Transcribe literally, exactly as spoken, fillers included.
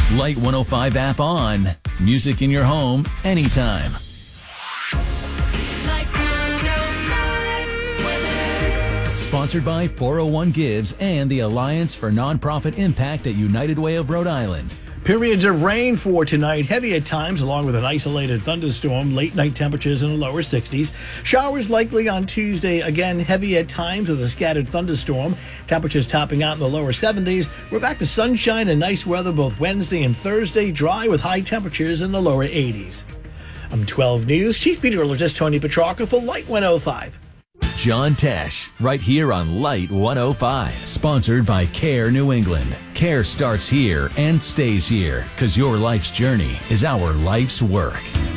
Light one oh five app on. Music in your home anytime. Light one oh five weather. Sponsored by four oh one Gives and the Alliance for Nonprofit Impact at United Way of Rhode Island. Periods of rain for tonight, heavy at times, along with an isolated thunderstorm. Late night temperatures in the lower sixties. Showers likely on Tuesday, again heavy at times with a scattered thunderstorm. Temperatures topping out in the lower seventies. We're back to sunshine and nice weather both Wednesday and Thursday, dry with high temperatures in the lower eighties. I'm twelve News Chief Meteorologist Tony Petrarca for Light one oh five. John Tesh, right here on Light one oh five. Sponsored by Care New England. Care starts here and stays here, because your life's journey is our life's work.